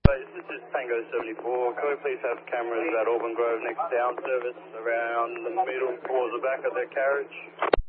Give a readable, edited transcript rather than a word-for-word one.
Base, this is Tango 74. Can we please have cameras at Auburn Grove next down service around the middle towards the back of the carriage?